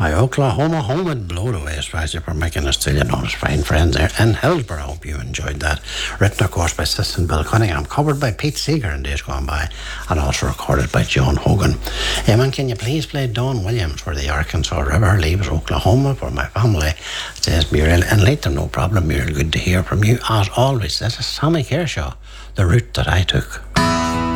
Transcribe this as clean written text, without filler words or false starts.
Hi, Oklahoma home and blown away as far as you're making us still, his fine friends there in Hillsborough. I hope you enjoyed that. Written, of course, by Assistant Bill Cunningham, covered by Pete Seeger in days gone by, and also recorded by John Hogan. Man, can you please play Don Williams where the Arkansas River leaves Oklahoma for my family? Says Muriel, and later, no problem, Muriel. Good to hear from you as always. This is Sammy Kershaw, The Route That I Took.